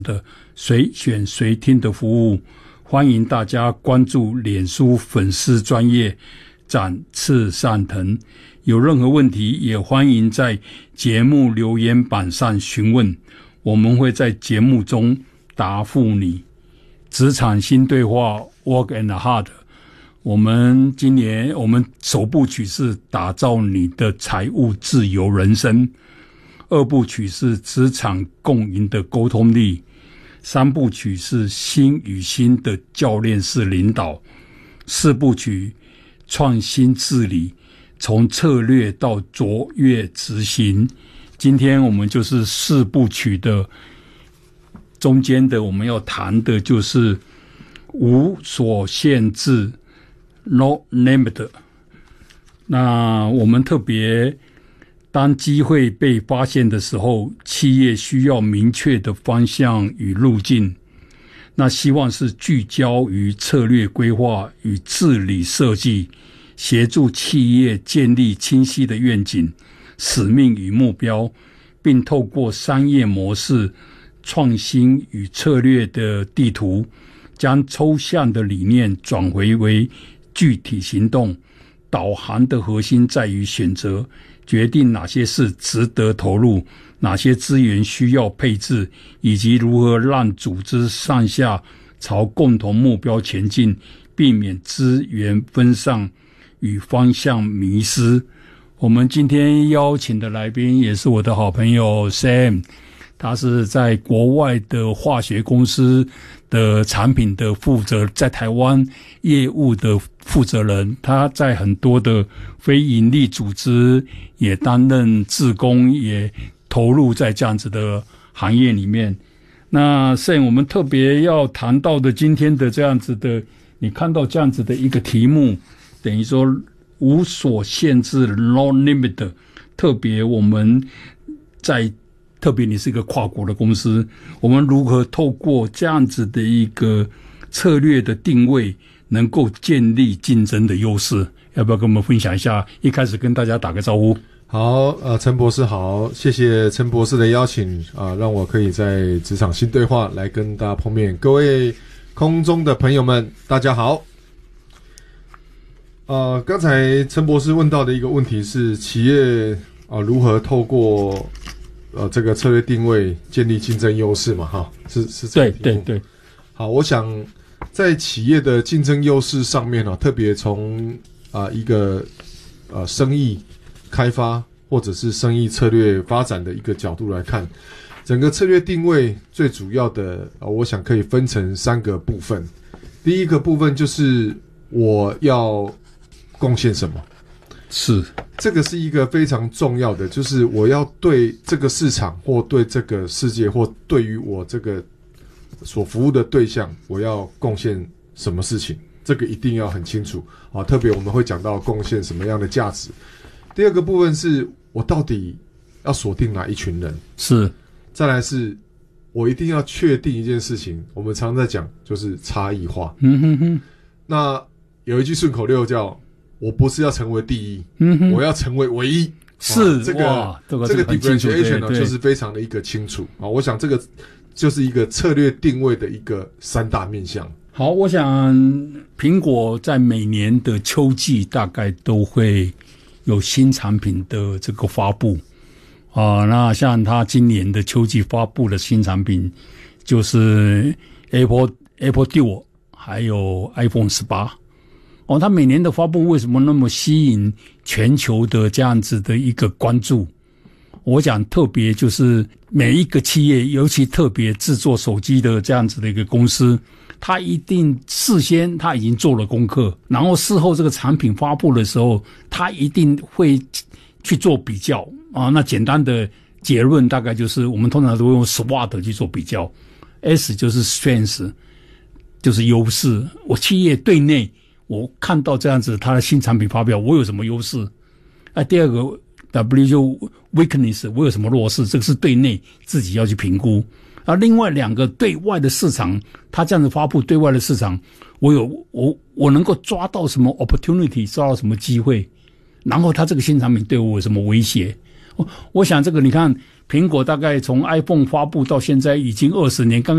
的随选随听的服务，欢迎大家关注脸书粉丝专页展翅上腾，有任何问题也欢迎在节目留言板上询问，我们会在节目中答复你。职场新对话 Work and Hard， 我们今年首部曲是打造你的财务自由人生，二部曲是职场共赢的沟通力，三部曲是心与心的教练式领导，四部曲创新治理，从策略到卓越执行。今天我们就是四部曲的中间的，我们要谈的就是无所限制 No Limit。 那我们特别当机会被发现的时候，企业需要明确的方向与路径，那希望是聚焦于策略规划与治理设计，协助企业建立清晰的愿景、使命与目标，并透过商业模式、创新与策略的地图，将抽象的理念转回为具体行动。导航的核心在于选择，决定哪些事值得投入，哪些资源需要配置，以及如何让组织上下朝共同目标前进，避免资源分散与方向迷失。我们今天邀请的来宾也是我的好朋友 Sam， 他是在国外的化学公司的产品的负责，在台湾业务的负责人，他在很多的非营利组织也担任志工，也投入在这样子的行业里面。那 Sam， 我们特别要谈到的今天的这样子的，你看到这样子的一个题目，等于说无所限制 No Limit， 特别我们特别你是一个跨国的公司，我们如何透过这样子的一个策略的定位，能够建立竞争的优势？要不要跟我们分享一下？一开始跟大家打个招呼。 好，陈博士好，谢谢陈博士的邀请啊，让我可以在职场新对话来跟大家碰面。各位空中的朋友们，大家好。刚才陈博士问到的一个问题是企业如何透过这个策略定位建立竞争优势嘛？哈，是这个题目。对。好，我想在企业的竞争优势上面特别从一个生意开发或者是生意策略发展的一个角度来看，整个策略定位最主要的我想可以分成三个部分。第一个部分就是我要贡献什么？ 是， 这个是一个非常重要的，就是我要对这个市场或对这个世界或对于我这个所服务的对象，我要贡献什么事情，这个一定要很清楚啊。特别我们会讲到贡献什么样的价值。第二个部分是我到底要锁定哪一群人， 是， 再来是我一定要确定一件事情，我们常在讲就是差异化。那有一句顺口溜叫我不是要成为第一，我要成为唯一。 是这个 differentiation 就是非常的一个清楚啊。我想这个就是一个策略定位的一个三大面向。 好，我想苹果在每年的秋季大概都会有新产品的这个发布那像它今年的秋季发布的新产品就是 Apple Duo 还有 iPhone 18。它每年的发布为什么那么吸引全球的这样子的一个关注？我讲特别就是每一个企业，尤其特别制作手机的这样子的一个公司，它一定事先它已经做了功课，然后事后这个产品发布的时候，它一定会去做比较那简单的结论大概就是我们通常都会用 SWOT 去做比较。 S 就是 Strength， 就是优势，我企业对内我看到这样子它的新产品发表，我有什么优势？第二个 W 就 weakness， 我有什么弱势？这个是对内自己要去评估。另外两个对外的市场，它这样子发布对外的市场，我能够抓到什么 opportunity， 抓到什么机会？然后它这个新产品对我有什么威胁？ 我想这个你看，苹果大概从 iPhone 发布到现在已经20年，刚